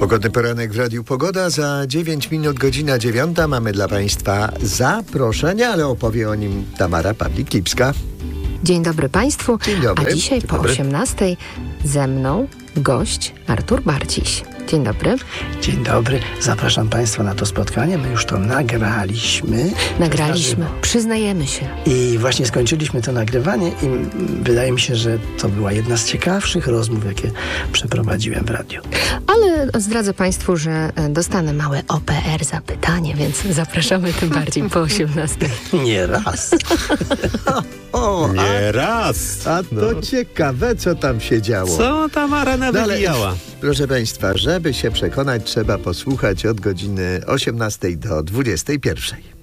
Pogodny poranek w Radiu Pogoda. Za 9 minut, godzina 9. Mamy dla Państwa zaproszenie, ale opowie o nim Tamara Pawlik-Lipska. Dzień dobry Państwu. Dzień dobry. A dzisiaj po 18:00 ze mną gość Artur Barciś. Dzień dobry. Dzień dobry. Zapraszam Państwa na to spotkanie. My już to nagraliśmy. Przyznajemy się. I właśnie skończyliśmy to nagrywanie i wydaje mi się, że to była jedna z ciekawszych rozmów, jakie przeprowadziłem w radiu. Ale zdradzę Państwu, że dostanę małe OPR zapytanie, więc zapraszamy tym bardziej po 18:00. Nie raz. Nie raz. A to ciekawe, co tam się działo. Co Tamara nawijała? Proszę Państwa, żeby się przekonać, trzeba posłuchać od godziny 18 do 21.